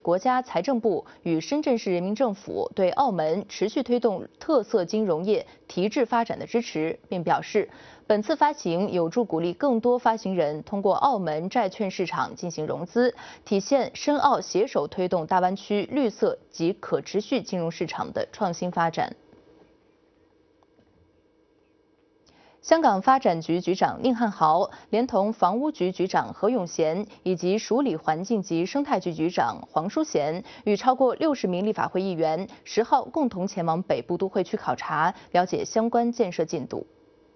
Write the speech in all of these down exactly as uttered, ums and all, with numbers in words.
国家财政部与深圳市人民政府对澳门持续推动特色金融业提质发展的支持，并表示，本次发行有助鼓励更多发行人通过澳门债券市场进行融资，体现深澳携手推动大湾区绿色及可持续金融市场的创新发展。香港发展局局长宁汉豪连同房屋局局长何永贤以及署理环境及生态局局长黄淑贤与超过六十名立法会议员十号共同前往北部都会区考察，了解相关建设进度。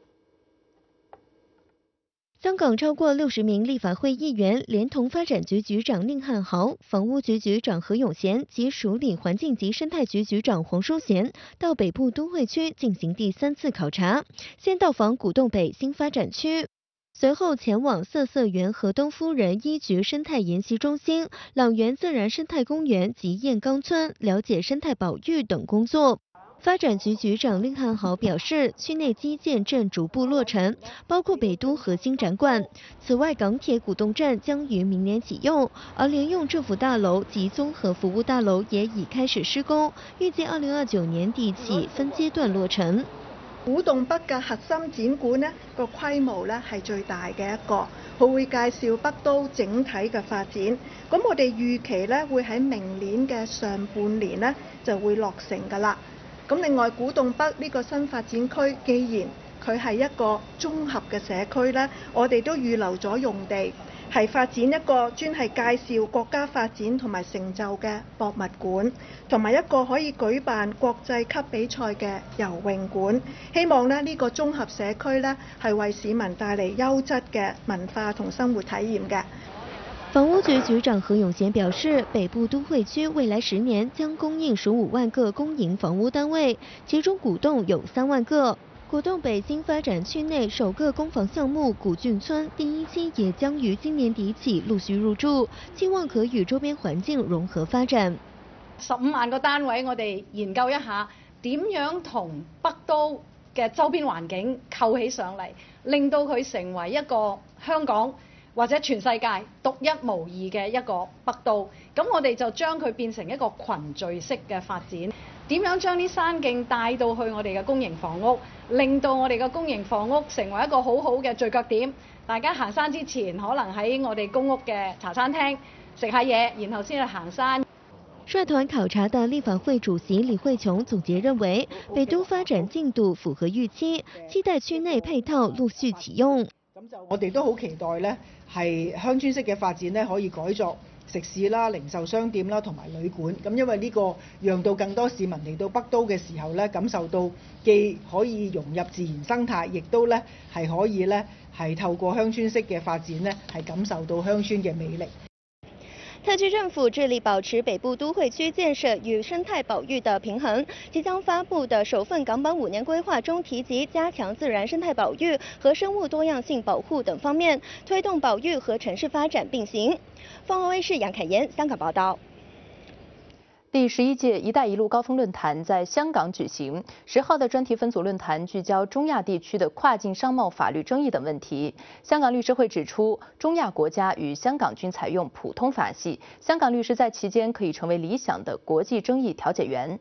香港超过六十名立法会议员，连同发展局局长宁汉豪、房屋局局长何永贤及署理环境及生态局局长黄淑贤，到北部都会区进行第三次考察。先到访古洞北新发展区，随后前往色色园河东夫人一局生态研习中心、朗园自然生态公园及燕冈村，了解生态保育等工作。发展局局长令汉豪表示，区内基建正逐步落成，包括北都核心展馆。此外，港铁古洞站将于明年启用，而联用政府大楼及综合服务大楼也已开始施工，预計二零二九年底起分階段落成。 古洞北嘅核心展館呢個規模呢係最大嘅一個，佢會介紹北都整體嘅發展。咁我哋預期呢會喺明年嘅上半年呢就會落成㗎啦。咁另外，古洞北呢個新發展區，既然佢係一個綜合嘅社區呢，我哋都預留咗用地，係發展一個專係介紹國家發展同埋成就嘅博物館，同埋一個可以舉辦國際級比賽嘅游泳館。希望呢呢個綜合社區呢係為市民帶嚟優質嘅文化同生活體驗嘅。 房屋局局长何永贤表示，北部都会区未来十年将供应十五万个公营房屋单位，其中古洞有三万个。古洞北新发展区内首个公房项目古俊村第一期也将于今年底起陆续入住，希望可与周边环境融合發展。 十五萬個單位，我哋研究一下點樣同北都嘅周邊環境構起上嚟，令到佢成為一個香港或者全世界獨一無二嘅一個北都，咁我哋就將佢變成一個群聚式嘅發展。點樣將啲山徑帶到去我哋嘅公營房屋，令到我哋嘅公營房屋成為一個好好嘅聚腳點。大家行山之前，可能喺我哋公屋嘅茶餐廳食下嘢，然後先去行山。 率團考察的立法會主席李慧瓊總結認為，北都發展進度符合預期，期待區內配套陸續啟用。 咁就我哋都好期待咧，係鄉村式嘅發展咧，可以改作食肆啦、零售商店啦同埋旅館。咁因為呢個讓到更多市民嚟到北都嘅時候咧，感受到既可以融入自然生態，亦都咧係可以咧係透過鄉村式嘅發展咧，係感受到鄉村嘅魅力。 特區政府致力保持北部都會區建設與生態保育的平衡，即將發布的首份港版五年規劃中提及加強自然生態保育和生物多樣性保護等方面，推動保育和城市發展並行。鳳凰衛視楊凱妍香港報道。 第十一屆“一帶一路”高峰論壇在香港舉行。十號的專題分組論壇聚焦中亞地區的跨境商貿法律爭議等問題。香港律師會指出，中亞國家與香港均採用普通法系，香港律師在期間可以成為理想的國際爭議調解員。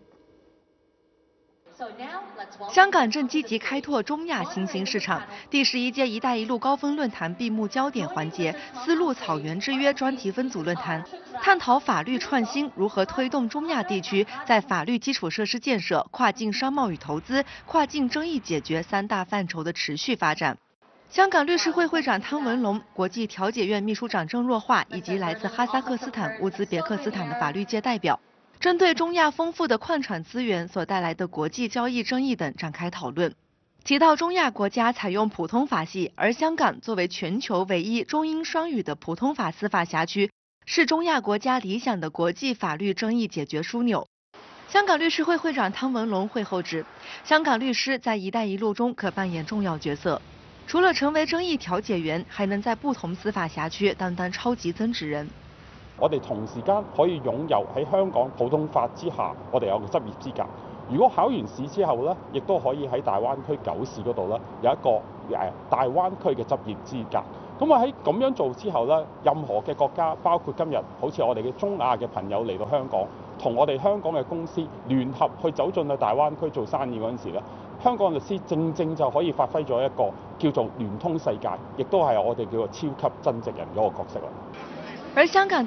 香港正積極開拓中亞新興市場。第十一屆“一帶一路”高峰論壇閉幕焦點環節“絲路草原之約”專題分組論壇，探討法律創新如何推動中亞地區在法律基礎設施建設、跨境商貿與投資、跨境爭議解決三大範疇的持續發展。香港律師會會長湯文龍、國際調解院秘書長鄭若驊以及來自哈薩克斯坦、烏茲別克斯坦的法律界代表，針對中亞豐富的礦產資源所帶來的國際交易爭議等展開討論，提到中亞國家採用普通法系，而香港作為全球唯一中英雙語的普通法司法轄區，是中亞國家理想的國際法律爭議解決樞紐。香港律師會會長湯文龍會後指，香港律師在“一帶一路”中可扮演重要角色，除了成為爭議調解員，還能在不同司法轄區擔當超級增值人。 我哋同時間可以擁有喺香港普通法之下，我哋有個執業資格。如果考完試之後咧，亦都可以喺大灣區九市嗰度咧有一個誒大灣區嘅執業資格。 咁我喺咁樣做之後咧，任何嘅國家，包括今日好似我哋嘅中亞嘅朋友嚟到香港，同我哋香港嘅公司聯合去走進去大灣區做生意嗰陣時咧，香港律師正正就可以發揮咗一個叫做聯通世界，亦都係我哋叫做超級增值人嗰個角色啦。 而香港